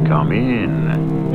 Come in.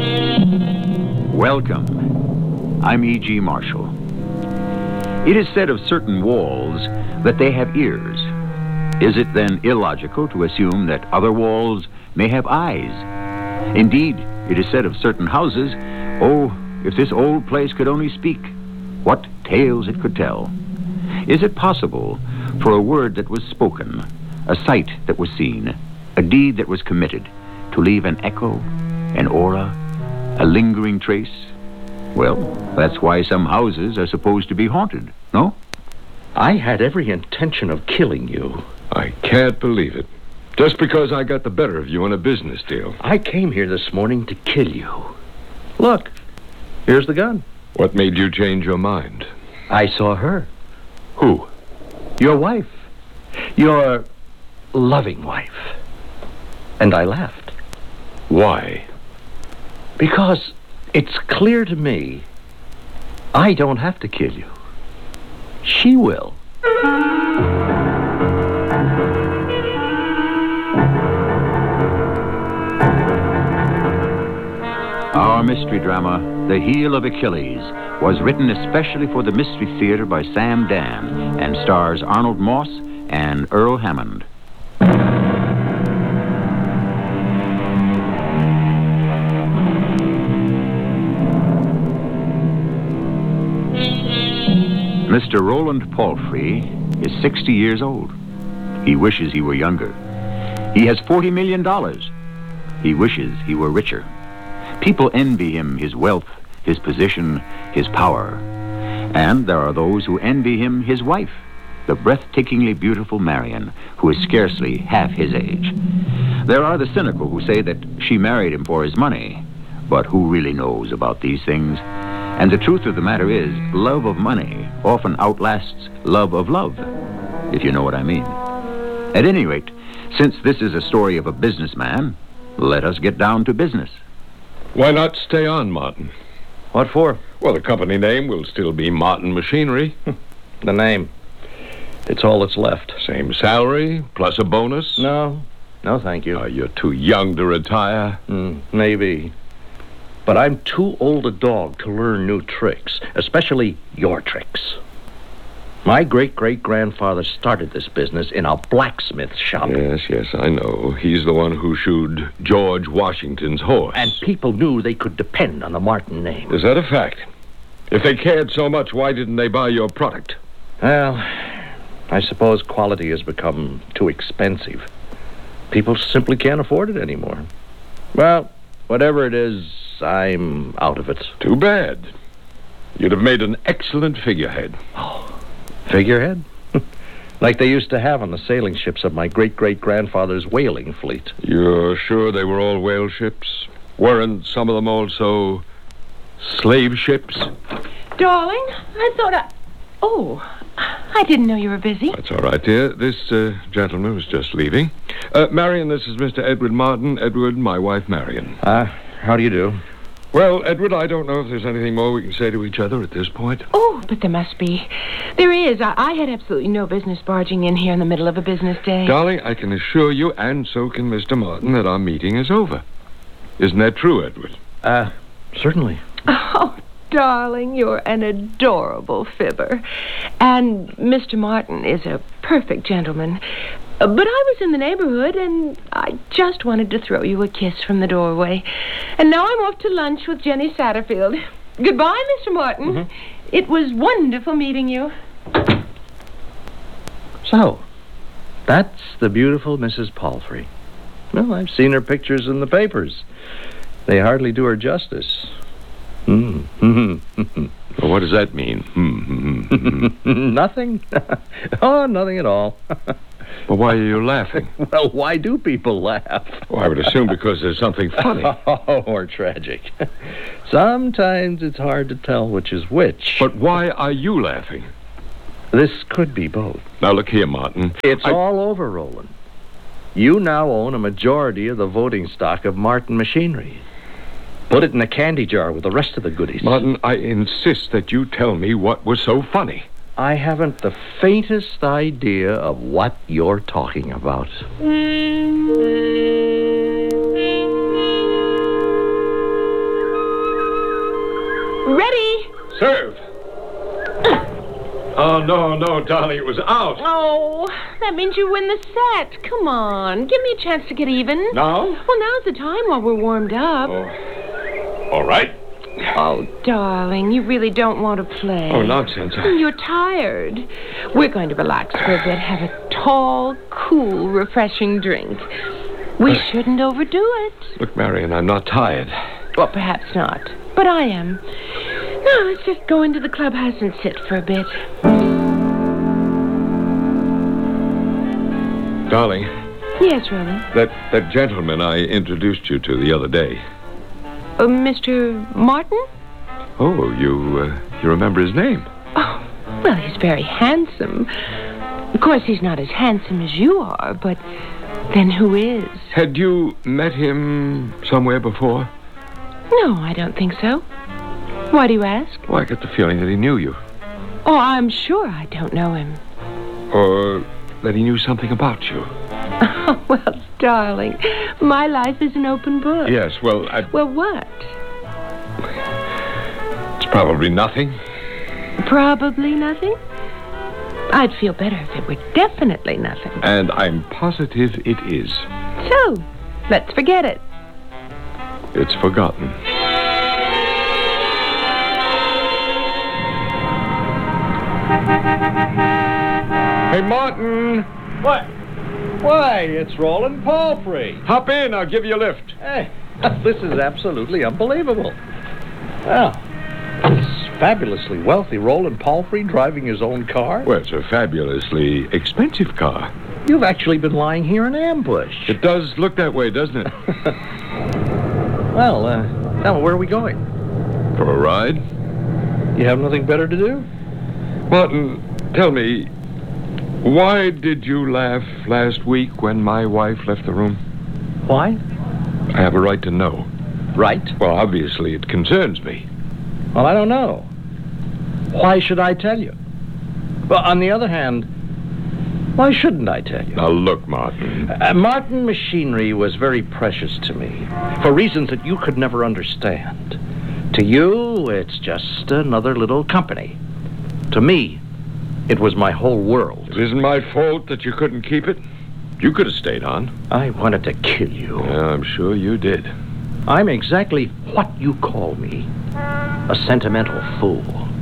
Welcome. I'm E.G. Marshall. It is said of certain walls that they have ears. Is it then illogical to assume that other walls may have eyes? Indeed, it is said of certain houses, oh, if this old place could only speak, what tales it could tell. Is it possible for a word that was spoken, a sight that was seen, a deed that was committed, to leave an echo, an aura, a lingering trace? Well, that's why some houses are supposed to be haunted, no? I had every intention of killing you. I can't believe it. Just because I got the better of you in a business deal. I came here this morning to kill you. Look, here's the gun. What made you change your mind? I saw her. Who? Your wife. Your loving wife. And I laughed. Why? Because it's clear to me I don't have to kill you. She will. Our mystery drama, The Heel of Achilles, was written especially for the Mystery Theater by Sam Dan and stars Arnold Moss and Earl Hammond. Mr. Roland Palfrey is 60 years old. He wishes he were younger. He has $40 million. He wishes he were richer. People envy him his wealth, his position, his power. And there are those who envy him his wife, the breathtakingly beautiful Marion, who is scarcely half his age. There are the cynical who say that she married him for his money, but who really knows about these things? And the truth of the matter is, love of money often outlasts love of love, if you know what I mean. At any rate, since this is a story of a businessman, let us get down to business. Why not stay on, Martin? What for? Well, the company name will still be Martin Machinery. The name. It's all that's left. Same salary, plus a bonus? No, thank you. You're too young to retire. Maybe. But I'm too old a dog to learn new tricks, especially your tricks. My great-great-grandfather started this business in a blacksmith shop. Yes, I know. He's the one who shoed George Washington's horse. And people knew they could depend on the Martin name. Is that a fact? If they cared so much, why didn't they buy your product? Well, I suppose quality has become too expensive. People simply can't afford it anymore. Well, whatever it is, I'm out of it. Too bad. You'd have made an excellent figurehead. Figurehead? Like they used to have on the sailing ships of my great-great-grandfather's whaling fleet. You're sure they were all whale ships? Weren't some of them also slave ships? Darling, I thought Oh, I didn't know you were busy. That's all right, dear. This gentleman was just leaving. Marion, this is Mr. Edward Martin. Edward, my wife, Marion. How do you do? Well, Edward, I don't know if there's anything more we can say to each other at this point. Oh, but there must be. There is. I had absolutely no business barging in here in the middle of a business day. Darling, I can assure you, and so can Mr. Martin, that our meeting is over. Isn't that true, Edward? Certainly. Oh, darling, you're an adorable fibber. And Mr. Martin is a perfect gentleman. But I was in the neighborhood, and I just wanted to throw you a kiss from the doorway. And now I'm off to lunch with Jenny Satterfield. Goodbye, Mr. Martin. Mm-hmm. It was wonderful meeting you. So, that's the beautiful Mrs. Palfrey. Well, I've seen her pictures in the papers. They hardly do her justice. Well, what does that mean? Nothing. Oh, nothing at all. Well, why are you laughing? Well, why do people laugh? Well, I would assume because there's something funny. Or tragic. Sometimes it's hard to tell which is which. But why are you laughing? This could be both. Now, look here, Martin. It's all over, Roland. You now own a majority of the voting stock of Martin Machinery. Put it in a candy jar with the rest of the goodies. Martin, I insist that you tell me what was so funny. I haven't the faintest idea of what you're talking about. Serve. Oh, no, darling, it was out. Oh, that means you win the set. Come on, give me a chance to get even. Now? Well, now's the time while we're warmed up. Oh. All right. Oh, darling, you really don't want to play. Oh, nonsense. You're tired. We're going to relax for a bit, have a tall, cool, refreshing drink. We shouldn't overdo it. Look, Marion, I'm not tired. Well, perhaps not, but I am. Now, let's just go into the clubhouse and sit for a bit. Darling. Yes, Roland. That gentleman I introduced you to the other day. Mr. Martin? Oh, you remember his name? Oh, well, he's very handsome. Of course, he's not as handsome as you are, but then who is? Had you met him somewhere before? No, I don't think so. Why do you ask? Well, I get the feeling that he knew you. Oh, I'm sure I don't know him. Or that he knew something about you. Oh, well, darling, my life is an open book. Yes, well, Well, what? it's probably nothing. Probably nothing? I'd feel better if it were definitely nothing. And I'm positive it is. So, let's forget it. It's forgotten. Hey, Martin! What? Why, it's Roland Palfrey. Hop in, I'll give you a lift. Hey, this is absolutely unbelievable. Well, this fabulously wealthy Roland Palfrey driving his own car? Well, it's a fabulously expensive car. You've actually been lying here in ambush. It does look that way, doesn't it? Well, now where are we going? For a ride? You have nothing better to do? Martin, tell me, why did you laugh last week when my wife left the room? Why? I have a right to know. Right? Well, obviously it concerns me. Well, I don't know. Why should I tell you? Well, on the other hand, why shouldn't I tell you? Now, look, Martin. Martin Machinery was very precious to me, for reasons that you could never understand. To you, it's just another little company. To me, it was my whole world. It isn't my fault that you couldn't keep it. You could have stayed on. I wanted to kill you. Yeah, I'm sure you did. I'm exactly what you call me, a sentimental fool.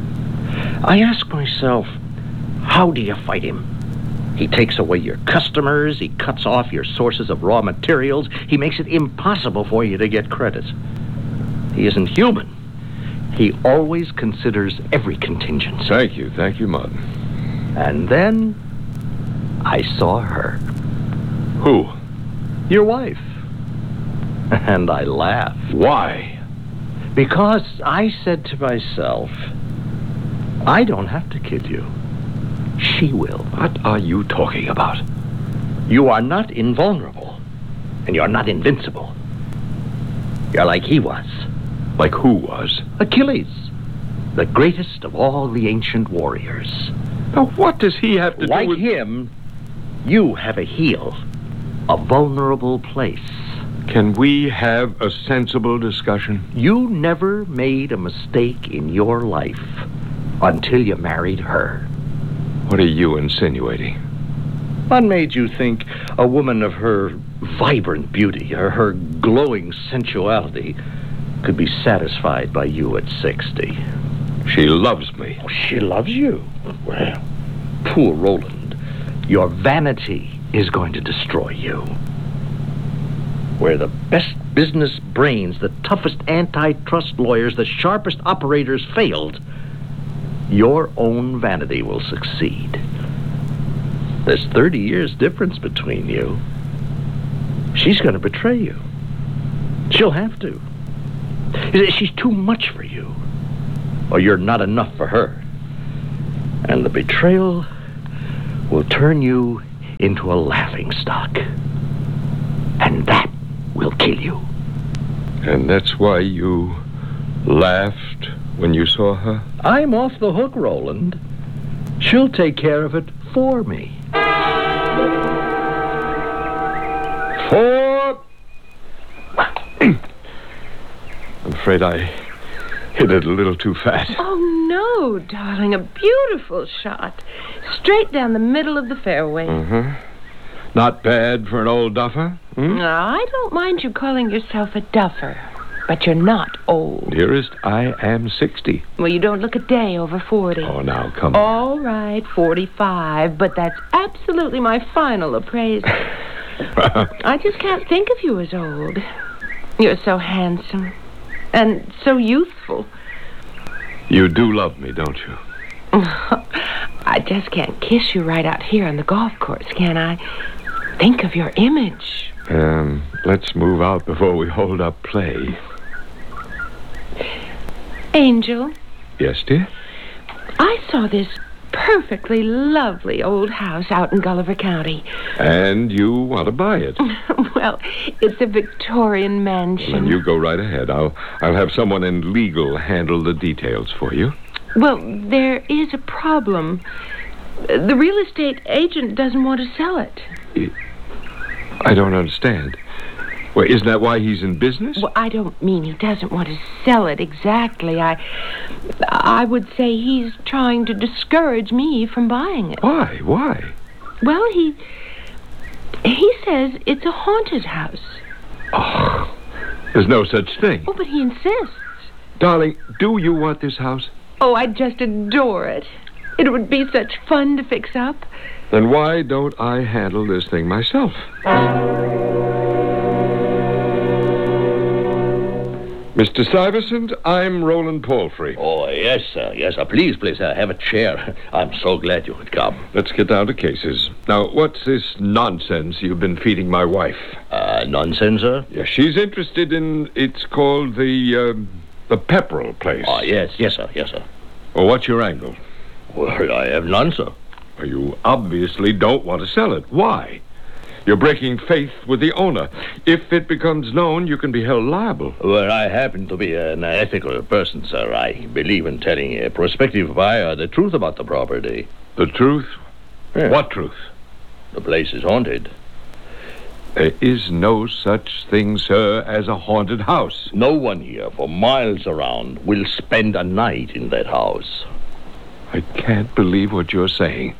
I ask myself, how do you fight him? He takes away your customers, he cuts off your sources of raw materials, he makes it impossible for you to get credit. He isn't human. He always considers every contingency. Thank you, Martin. And then I saw her. Who? Your wife. And I laughed. Why? Because I said to myself, I don't have to kill you. She will. What are you talking about? You are not invulnerable. And you're not invincible. You're like he was. Like who was? Achilles. The greatest of all the ancient warriors. Now, what does he have to Like do with... him, you have a heel. A vulnerable place. Can we have a sensible discussion? You never made a mistake in your life until you married her. What are you insinuating? What made you think a woman of her vibrant beauty, or her glowing sensuality, could be satisfied by you at 60? She loves me. Oh, she loves you. Well, poor Roland, your vanity is going to destroy you. Where the best business brains, the toughest antitrust lawyers, the sharpest operators failed, your own vanity will succeed. There's 30 years difference between you. She's going to betray you. She'll have to. She's too much for you. Or you're not enough for her. And the betrayal will turn you into a laughingstock. And that will kill you. And that's why you laughed when you saw her? I'm off the hook, Roland. She'll take care of it for me. I'm afraid I Hit it a little too fast. Oh, no, darling. A beautiful shot. Straight down the middle of the fairway. Uh-huh. Not bad for an old duffer? Hmm? I don't mind you calling yourself a duffer, but you're not old. Dearest, I am 60. Well, you don't look a day over 40. Oh, now, come on. All right, 45, but that's absolutely my final appraisal. I just can't think of you as old. You're so handsome and so youthful. You do love me, don't you? I just can't kiss you right out here on the golf course, can I? Think of your image. Let's move out before we hold up play. Angel, Yes, dear? I saw this perfectly lovely old house out in Gulliver County. And you want to buy it. Well, it's a Victorian mansion. Then you go right ahead. I'll have someone in legal handle the details for you. Well, there is a problem. The real estate agent doesn't want to sell it. I don't understand. Well, isn't that why he's in business? Well, I don't mean he doesn't want to sell it exactly. I would say he's trying to discourage me from buying it. Why? Why? Well, he says it's a haunted house. Oh, there's no such thing. Oh, but he insists. Darling, do you want this house? Oh, I'd just adore it. It would be such fun to fix up. Then why don't I handle this thing myself? Mr. Stuyvesant, I'm Roland Palfrey. Oh, yes, sir. Yes, sir. Please, have a chair. I'm so glad you could come. Let's get down to cases. Now, what's this nonsense you've been feeding my wife? Nonsense, sir? Yeah, she's interested in, it's called the Pepperell place. Oh, yes, sir. Well, what's your angle? Well, I have none, sir. Well, you obviously don't want to sell it. Why? You're breaking faith with the owner. If it becomes known, you can be held liable. Well, I happen to be an ethical person, sir. I believe in telling a prospective buyer the truth about the property. The truth? Yeah. What truth? The place is haunted. There is no such thing, sir, as a haunted house. No one here for miles around will spend a night in that house. I can't believe what you're saying.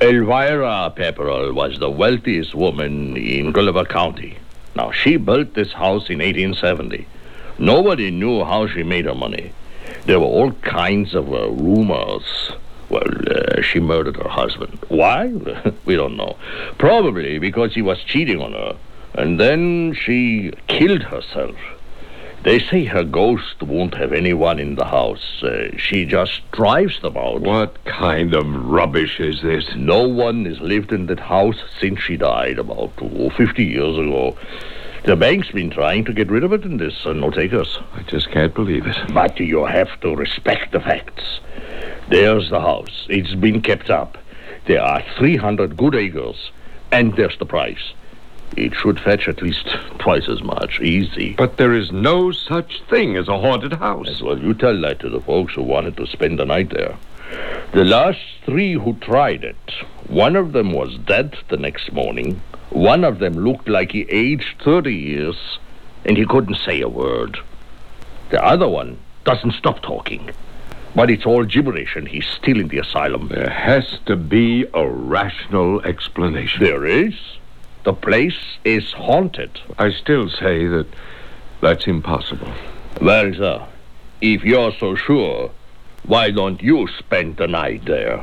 Elvira Pepperell was the wealthiest woman in Gulliver County. Now, she built this house in 1870. Nobody knew how she made her money. There were all kinds of rumors. Well, she murdered her husband. Why? We don't know. Probably because he was cheating on her. And then she killed herself. They say her ghost won't have anyone in the house. She just drives them out. What kind of rubbish is this? No one has lived in that house since she died about 50 years ago. The bank's been trying to get rid of it, and there's no takers. I just can't believe it. But you have to respect the facts. There's the house. It's been kept up. There are 300 good acres, and there's the price. It should fetch at least twice as much. Easy. But there is no such thing as a haunted house. Well, you tell that to the folks who wanted to spend the night there. The last 3 who tried it, one of them was dead the next morning. One of them looked like he aged 30 years, and he couldn't say a word. The other one doesn't stop talking. But it's all gibberish, and he's still in the asylum. There has to be a rational explanation. There is. The place is haunted. I still say that that's impossible. Well, sir, if you're so sure, why don't you spend the night there?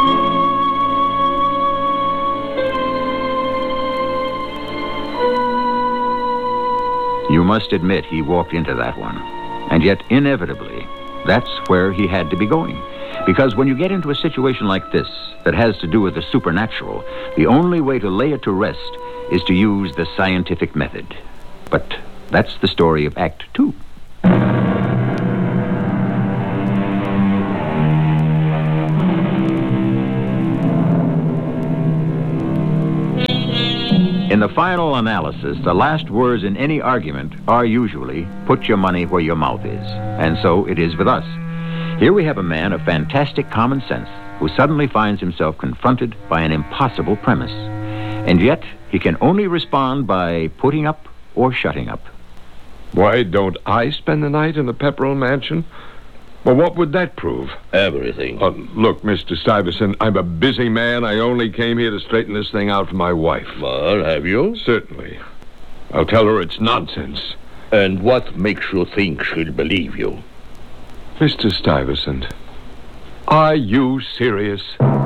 You must admit he walked into that one. And yet, inevitably, that's where he had to be going. Because when you get into a situation like this that has to do with the supernatural, the only way to lay it to rest is to use the scientific method. But that's the story of Act 2. In the final analysis, the last words in any argument are usually, put your money where your mouth is. And so it is with us. Here we have a man of fantastic common sense who suddenly finds himself confronted by an impossible premise. And yet, he can only respond by putting up or shutting up. Why don't I spend the night in the Pepperell mansion? Well, what would that prove? Everything. Look, Mr. Stuyvesant, I'm a busy man. I only came here to straighten this thing out for my wife. Well, have you? Certainly. I'll tell her it's nonsense. And what makes you think she'll believe you? Mr. Stuyvesant, are you serious?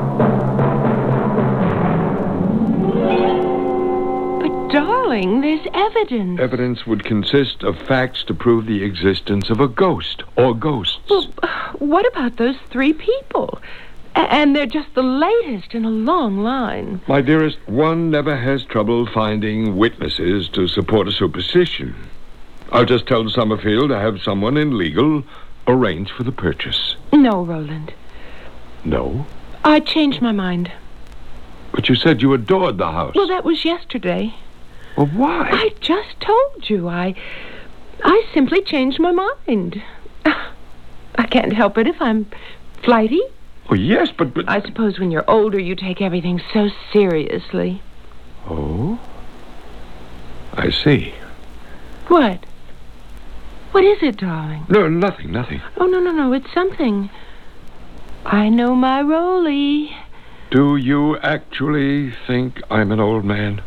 Darling, there's evidence. Evidence would consist of facts to prove the existence of a ghost or ghosts. Well, what about those 3 people? And they're just the latest in a long line. My dearest, one never has trouble finding witnesses to support a superstition. I'll just tell Summerfield to have someone in legal arrange for the purchase. No, Roland. No? I changed my mind. But you said you adored the house. Well, that was yesterday. Well, why? I just told you. I simply changed my mind. I can't help it if I'm flighty. Oh, yes, but... I suppose when you're older, you take everything so seriously. Oh? I see. What? What is it, darling? No, nothing. Oh, no. It's something. I know my Rolly. Do you actually think I'm an old man?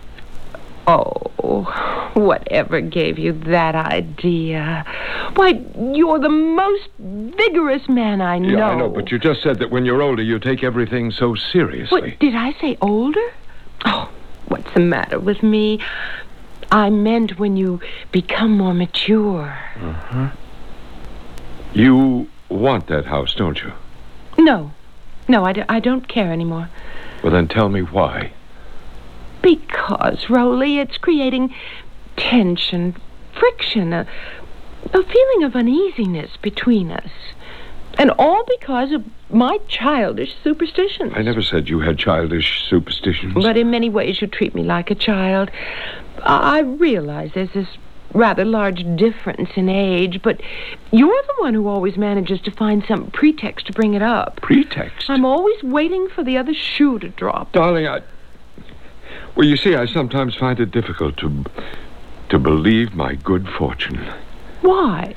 Oh, whatever gave you that idea? Why, you're the most vigorous man I know. Yeah, I know, but you just said that when you're older, you take everything so seriously. What, did I say older? Oh, what's the matter with me? I meant when you become more mature. Uh-huh. You want that house, don't you? No, I don't care anymore. Well, then tell me why. Because, Rolly, it's creating tension, friction, a feeling of uneasiness between us. And all because of my childish superstitions. I never said you had childish superstitions. But in many ways you treat me like a child. I realize there's this rather large difference in age, but you're the one who always manages to find some pretext to bring it up. Pretext? I'm always waiting for the other shoe to drop. Darling, well, you see, I sometimes find it difficult to believe my good fortune. Why?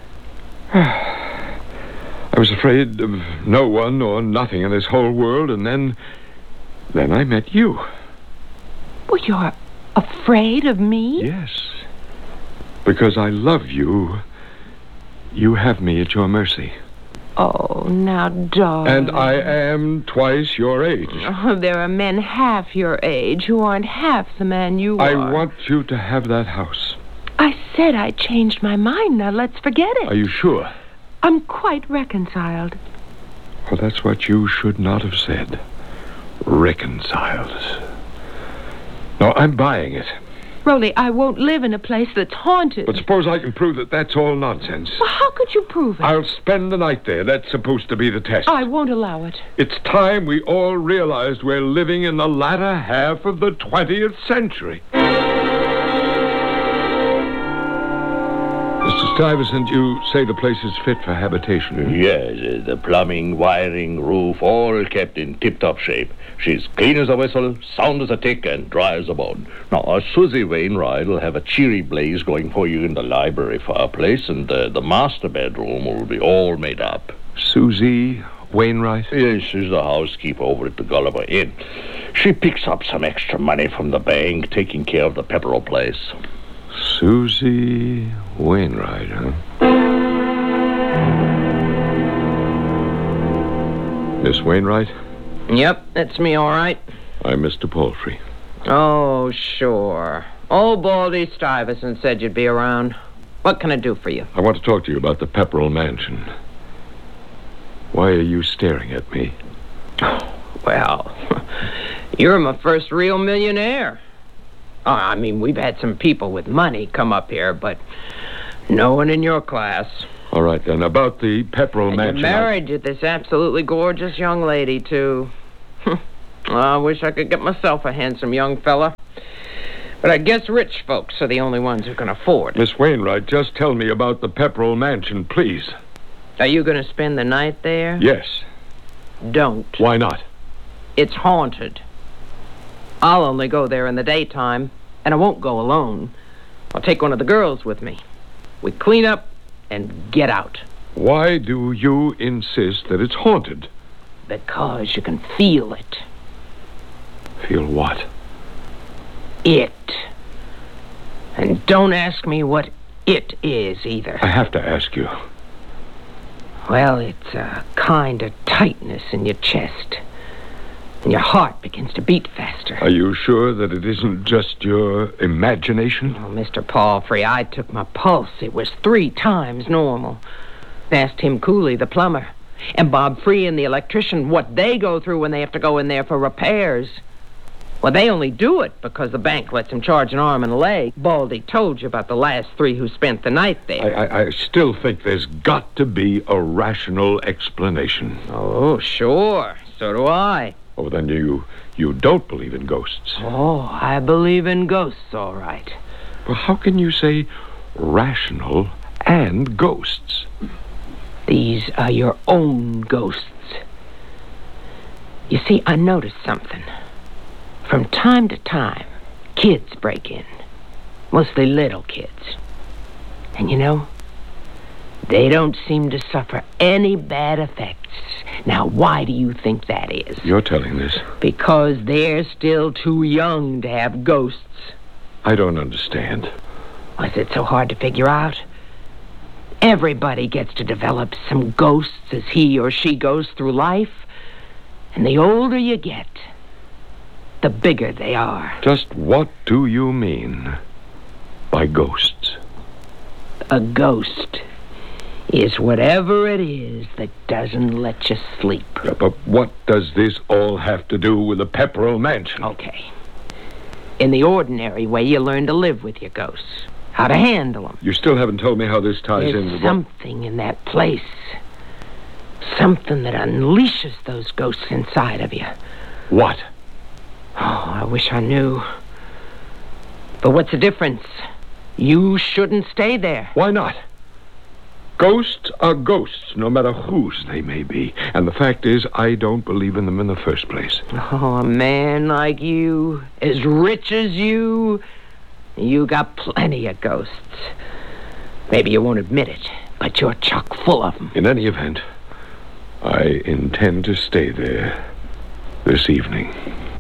I was afraid of no one or nothing in this whole world, and then I met you. Well, you're afraid of me? Yes. Because I love you. You have me at your mercy. Oh, now, darling. And I am twice your age. Oh, there are men half your age who aren't half the man you are. I want you to have that house. I said I changed my mind. Now, let's forget it. Are you sure? I'm quite reconciled. Well, that's what you should not have said. Reconciled. No, I'm buying it. Rolly, I won't live in a place that's haunted. But suppose I can prove that that's all nonsense. Well, how could you prove it? I'll spend the night there. That's supposed to be the test. I won't allow it. It's time we all realized we're living in the latter half of the 20th century. Mr. Stuyvesant, you say the place is fit for habitation. Yes, the plumbing, wiring, roof, all kept in tip-top shape. She's clean as a whistle, sound as a tick, and dry as a bone. Now, Susie Wainwright will have a cheery blaze going for you in the library fireplace, and the master bedroom will be all made up. Susie Wainwright? Yes, she's the housekeeper over at the Gulliver Inn. She picks up some extra money from the bank, taking care of the Pepperell place. Susie Wainwright, huh? Miss Wainwright? Yep, it's me, all right. I'm Mr. Palfrey. Oh, sure. Old Baldy Stuyvesant said you'd be around. What can I do for you? I want to talk to you about the Pepperell Mansion. Why are you staring at me? Well, you're my first real millionaire. Oh, I mean, we've had some people with money come up here, but no one in your class. All right, then, about the Pepperell Mansion. You're married to this absolutely gorgeous young lady, too. I wish I could get myself a handsome young fella. But I guess rich folks are the only ones who can afford it. Miss Wainwright, just tell me about the Pepperell Mansion, please. Are you going to spend the night there? Yes. Don't. Why not? It's haunted. I'll only go there in the daytime, and I won't go alone. I'll take one of the girls with me. We clean up and get out. Why do you insist that it's haunted? Because you can feel it. Feel what? It. And don't ask me what it is either. I have to ask you. Well, it's a kind of tightness in your chest. And your heart begins to beat faster. Are you sure that it isn't just your imagination? Oh, Mr. Palfrey, I took my pulse. It was 3 times normal. Asked him Cooley, the plumber, and Bob Freehan, the electrician, what they go through when they have to go in there for repairs. Well, they only do it because the bank lets them charge an arm and a leg. Baldy told you about the last 3 who spent the night there. I still think there's got to be a rational explanation. Oh, sure. So do I. Oh, then you don't believe in ghosts. Oh, I believe in ghosts, all right. Well, how can you say rational and ghosts? These are your own ghosts. You see, I noticed something. From time to time, kids break in. Mostly little kids. And you know, they don't seem to suffer any bad effects. Now, why do you think that is? You're telling this. Because they're still too young to have ghosts. I don't understand. Was it so hard to figure out? Everybody gets to develop some ghosts as he or she goes through life. And the older you get, the bigger they are. Just what do you mean by ghosts? A ghost is whatever it is that doesn't let you sleep. Yeah, but what does this all have to do with the Pepperell Mansion? Okay. In the ordinary way, you learn to live with your ghosts. How to handle them. You still haven't told me how this ties in There's with something in that place. Something that unleashes those ghosts inside of you. What? Oh, I wish I knew. But what's the difference? You shouldn't stay there. Why not? Ghosts are ghosts, no matter whose they may be. And the fact is, I don't believe in them in the first place. Oh, a man like you, as rich as you got plenty of ghosts. Maybe you won't admit it, but you're chock full of them. In any event, I intend to stay there this evening.